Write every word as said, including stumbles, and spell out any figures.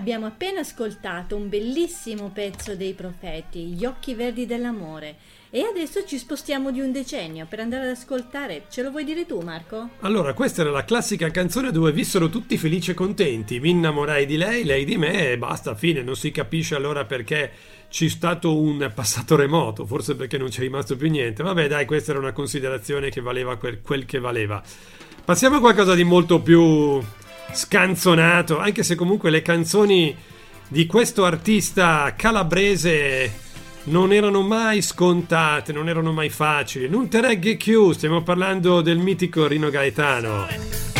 abbiamo appena ascoltato un bellissimo pezzo dei Profeti, Gli occhi verdi dell'amore, e adesso ci spostiamo di un decennio per andare ad ascoltare. Ce lo vuoi dire tu, Marco? Allora, questa era la classica canzone dove vissero tutti felici e contenti. Mi innamorai di lei, lei di me e basta, fine. Non si capisce allora perché c'è stato un passato remoto, forse perché non c'è rimasto più niente. Vabbè, dai, questa era una considerazione che valeva quel, quel che valeva. Passiamo a qualcosa di molto più scanzonato, anche se comunque le canzoni di questo artista calabrese non erano mai scontate, non erano mai facili. Non te regge più, stiamo parlando del mitico Rino Gaetano.